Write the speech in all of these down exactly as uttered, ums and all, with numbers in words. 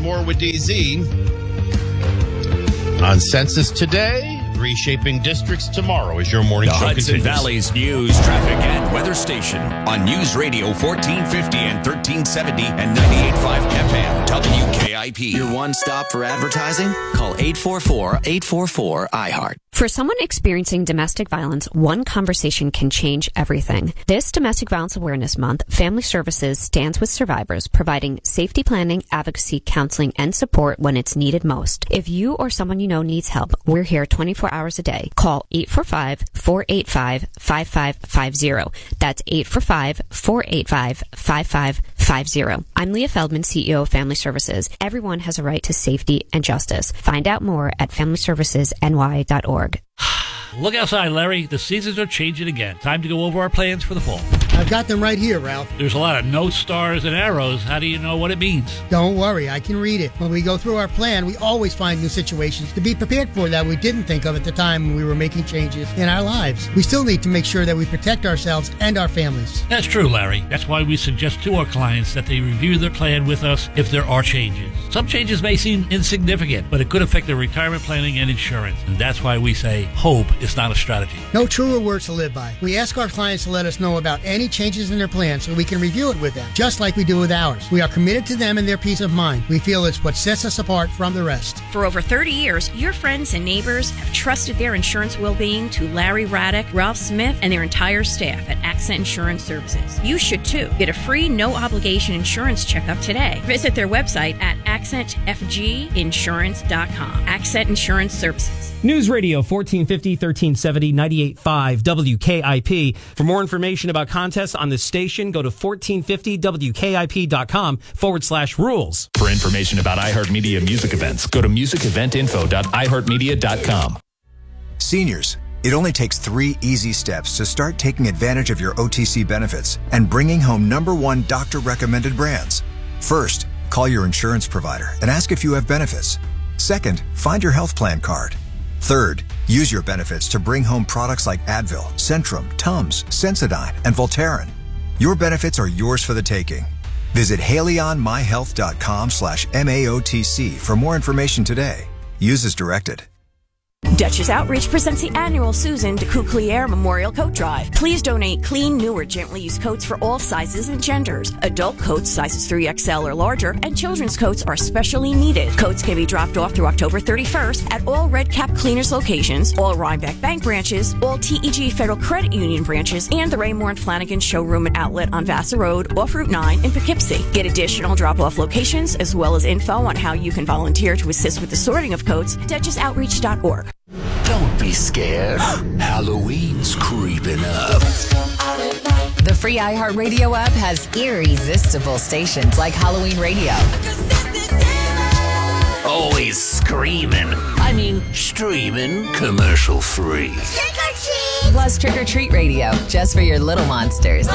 more with D Z. On Census Today, reshaping districts tomorrow as your morning the show Hudson continues. Valley's news, traffic, and weather station on News Radio fourteen fifty and thirteen seventy and ninety-eight point five F M W K I P. Your one stop for advertising? Call eight four four, eight four four, I heart. For someone experiencing domestic violence, one conversation can change everything. This Domestic Violence Awareness Month, Family Services stands with survivors, providing safety planning, advocacy, counseling, and support when it's needed most. If you or someone you know needs help, we're here twenty-four hours a day. Call eight four five, four eight five, five five five zero. That's eight four five, four eight five, five five five zero. I'm Leah Feldman, C E O of Family Services. Everyone has a right to safety and justice. Find out more at family services n y dot org. Look outside, Larry. The seasons are changing again. Time to go over our plans for the fall. I've got them right here, Ralph. There's a lot of notes, stars, and arrows. How do you know what it means? Don't worry, I can read it. When we go through our plan, we always find new situations to be prepared for that we didn't think of at the time when we were making changes in our lives. We still need to make sure that we protect ourselves and our families. That's true, Larry. That's why we suggest to our clients that they review their plan with us if there are changes. Some changes may seem insignificant, but it could affect their retirement planning and insurance. And that's why we say hope is not a strategy. No truer words to live by. We ask our clients to let us know about any changes in their plan so we can review it with them, just like we do with ours. We are committed to them and their peace of mind. We feel it's what sets us apart from the rest. For over thirty years, your friends and neighbors have trusted their insurance well-being to Larry Raddick, Ralph Smith, and their entire staff at Accent Insurance Services. You should too. Get a free, no-obligation insurance checkup today. Visit their website at accent f g insurance dot com. Accent Insurance Services. News Radio fourteen fifty, thirteen seventy, ninety-eight point five W K I P. For more information about contests on the station, go to fourteen fifty W K I P dot com forward slash rules. For information about iHeartMedia music events, go to music event info dot i heart media dot com. Seniors, it only takes three easy steps to start taking advantage of your O T C benefits and bringing home number one doctor-recommended brands. First, call your insurance provider and ask if you have benefits. Second, find your health plan card. Third, use your benefits to bring home products like Advil, Centrum, Tums, Sensodyne, and Voltaren. Your benefits are yours for the taking. Visit haleyonmyhealth.com slash MAOTC for more information today. Use as directed. Duchess Outreach presents the annual Susan de Coutelier Memorial Coat Drive. Please donate clean, newer, gently used coats for all sizes and genders. Adult coats sizes three X L or larger, and children's coats are specially needed. Coats can be dropped off through October thirty-first at all Red Cap Cleaners locations, all Rhinebeck Bank branches, all T E G Federal Credit Union branches, and the Raymore and Flanagan Showroom and Outlet on Vassar Road off Route nine in Poughkeepsie. Get additional drop-off locations as well as info on how you can volunteer to assist with the sorting of coats. Duchess Outreach dot org. Don't be scared. Halloween's creeping up. The free iHeartRadio app has irresistible stations like Halloween Radio. Always screaming. I mean, streaming commercial free. Trick or treat! Plus Trick or Treat Radio, just for your little monsters.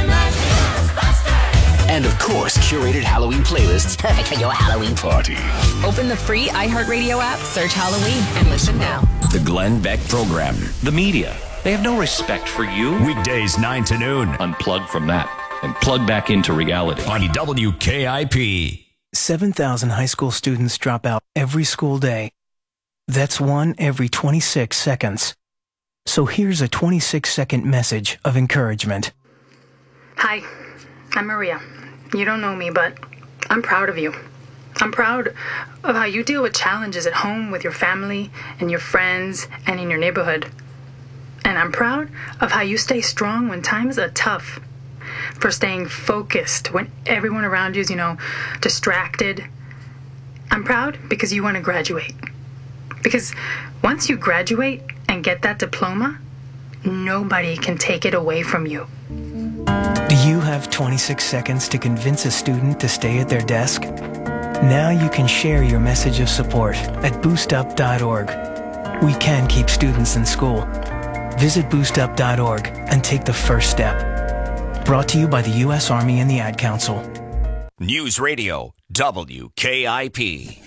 And of course, curated Halloween playlists perfect for your Halloween party. Open the free iHeartRadio app, search Halloween, and listen now. The Glenn Beck Program. The media, they have no respect for you. Weekdays nine to noon. Unplug from that and plug back into reality. On W K I P. seven thousand high school students drop out every school day. That's one every twenty-six seconds. So here's a twenty-six second message of encouragement. Hi, I'm Maria. You don't know me, but I'm proud of you. I'm proud of how you deal with challenges at home with your family and your friends and in your neighborhood. And I'm proud of how you stay strong when times are tough, for staying focused when everyone around you is, you know, distracted. I'm proud because you want to graduate. Because once you graduate and get that diploma, nobody can take it away from you. Do you have twenty-six seconds to convince a student to stay at their desk? Now you can share your message of support at boost up dot org. We can keep students in school. Visit boost up dot org and take the first step. Brought to you by the U S Army and the Ad Council. News Radio, W K I P.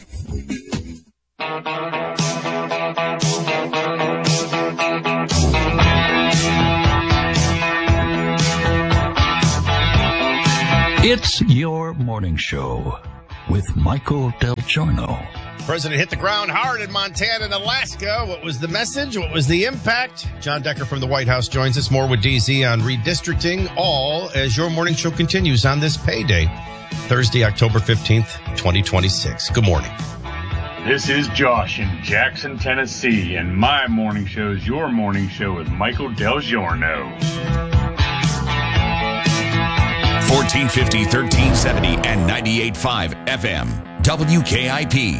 It's your morning show with Michael Del Giorno. President hit the ground hard in Montana and Alaska. What was the message? What was the impact? John Decker from the White House joins us. More with D Z on redistricting, all as your morning show continues on this payday, Thursday, October fifteenth, twenty twenty-six. Good morning. This is Josh in Jackson, Tennessee, and my morning show is your morning show with Michael Del Giorno. fourteen fifty, thirteen seventy, and ninety-eight point five F M. W K I P.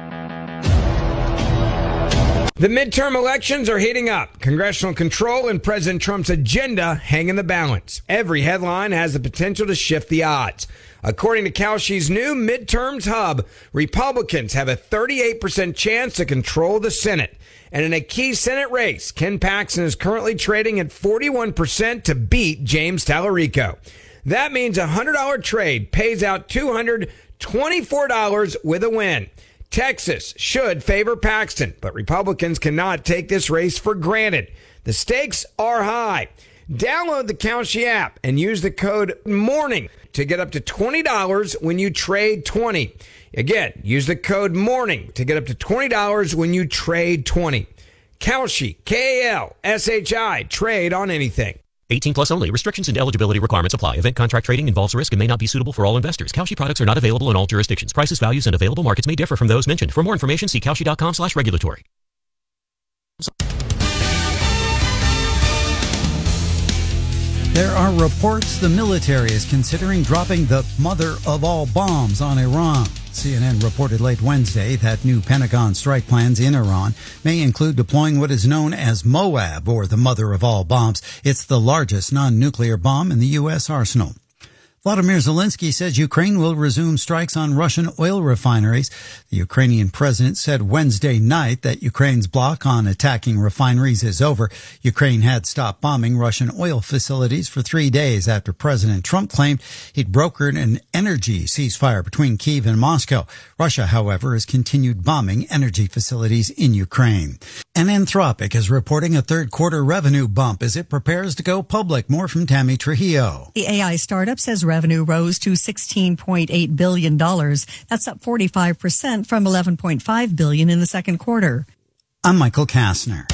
The midterm elections are heating up. Congressional control and President Trump's agenda hang in the balance. Every headline has the potential to shift the odds. According to Kalshi's new midterms hub, Republicans have a thirty-eight percent chance to control the Senate. And in a key Senate race, Ken Paxton is currently trading at forty-one percent to beat James Tallarico. That means a one hundred dollars trade pays out two hundred twenty-four dollars with a win. Texas should favor Paxton, but Republicans cannot take this race for granted. The stakes are high. Download the Kalshi app and use the code MORNING to get up to twenty dollars when you trade twenty. Again, use the code MORNING to get up to twenty dollars when you trade twenty. Kalshi, K A L S H I, trade on anything. eighteen plus only. Restrictions and eligibility requirements apply. Event contract trading involves risk and may not be suitable for all investors. Kalshi products are not available in all jurisdictions. Prices, values, and available markets may differ from those mentioned. For more information, see kalshi.com slash regulatory. There are reports the military is considering dropping the mother of all bombs on Iran. C N N reported late Wednesday that new Pentagon strike plans in Iran may include deploying what is known as Moab, or the mother of all bombs. It's the largest non-nuclear bomb in the U S arsenal. Vladimir Zelensky says Ukraine will resume strikes on Russian oil refineries. The Ukrainian president said Wednesday night that Ukraine's block on attacking refineries is over. Ukraine had stopped bombing Russian oil facilities for three days after President Trump claimed he'd brokered an energy ceasefire between Kyiv and Moscow. Russia, however, has continued bombing energy facilities in Ukraine. And Anthropic is reporting a third quarter revenue bump as it prepares to go public. More from Tammy Trujillo. The A I startup says revenue rose to sixteen point eight billion dollars. That's up forty-five percent from eleven point five billion dollars in the second quarter. I'm Michael Kastner.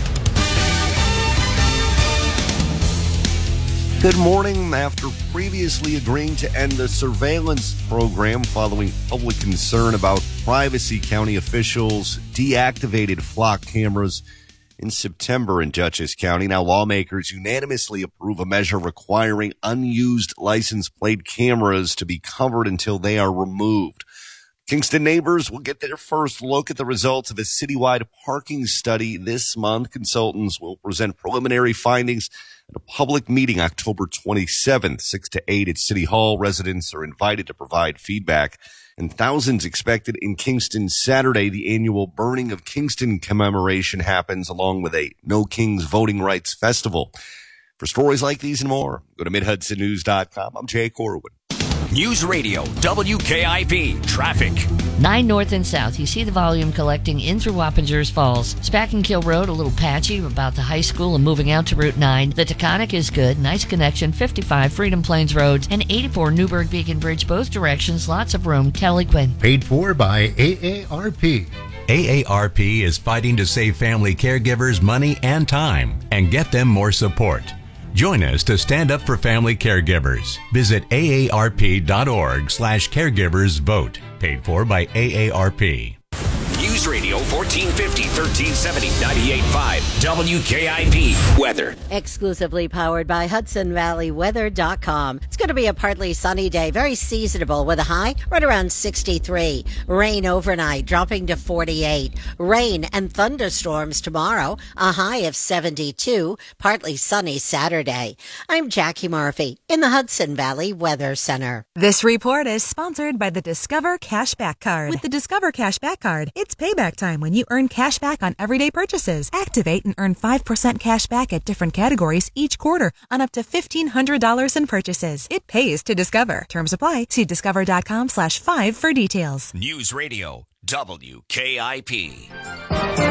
Good morning. After previously agreeing to end the surveillance program following public concern about privacy, county officials deactivated flock cameras in September in Dutchess County. Now lawmakers unanimously approve a measure requiring unused license plate cameras to be covered until they are removed. Kingston neighbors will get their first look at the results of a citywide parking study this month. Consultants will present preliminary findings at a public meeting October twenty-seventh, six to eight at City Hall. Residents are invited to provide feedback, and thousands expected in Kingston Saturday. The annual Burning of Kingston commemoration happens along with a No Kings Voting Rights Festival. For stories like these and more, go to mid hudson news dot com. I'm Jay Corwin. News Radio, W K I P, traffic. nine north and south. You see the volume collecting in through Wappingers Falls. Spack-and-Kill Road, a little patchy about the high school and moving out to Route nine. The Taconic is good. Nice connection. fifty-five Freedom Plains Road and eighty-four Newburgh Beacon Bridge, both directions. Lots of room. Kelly Quinn. Paid for by A A R P. A A R P is fighting to save family caregivers money and time and get them more support. Join us to stand up for family caregivers. Visit A A R P dot org slash caregivers vote. Paid for by A A R P. News Radio fourteen fifty, thirteen seventy, ninety-eight point five W K I P weather. Exclusively powered by Hudson Valley Weather dot com. It's going to be a partly sunny day, very seasonable with a high right around sixty-three. Rain overnight dropping to forty-eight. Rain and thunderstorms tomorrow, a high of seventy-two. Partly sunny Saturday. I'm Jackie Murphy in the Hudson Valley Weather Center. This report is sponsored by the Discover Cashback Card. With the Discover Cashback Card, it's payback time when you earn cash back on everyday purchases. Activate and earn five percent cash back at different categories each quarter on up to fifteen hundred dollars in purchases. It pays to Discover. Terms apply. See discover.com slash five for details. News Radio, W K I P.